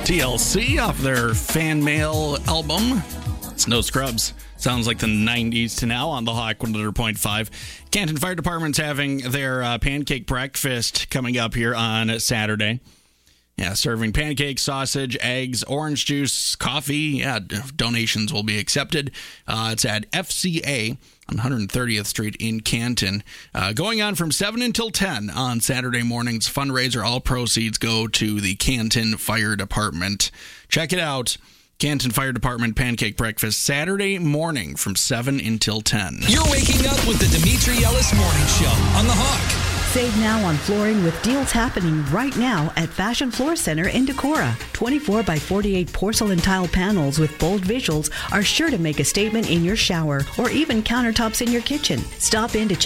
TLC off their fan mail album. It's No Scrubs. Sounds like the 90s to now on the Hawk 100.5. Canton Fire Department's having their pancake breakfast coming up here on Saturday. Yeah, serving pancakes, sausage, eggs, orange juice, coffee. Yeah, donations will be accepted. It's at FCA on 130th Street in Canton. Going on from 7 until 10 on Saturday mornings. Fundraiser. All proceeds go to the Canton Fire Department. Check it out. Canton Fire Department Pancake Breakfast, Saturday morning from 7 until 10. You're waking up with the Dimitri Ellis Morning Show on the Hawk. Save now on flooring with deals happening right now at Fashion Floor Center in Decorah. 24 by 48 porcelain tile panels with bold visuals are sure to make a statement in your shower or even countertops in your kitchen. Stop in to check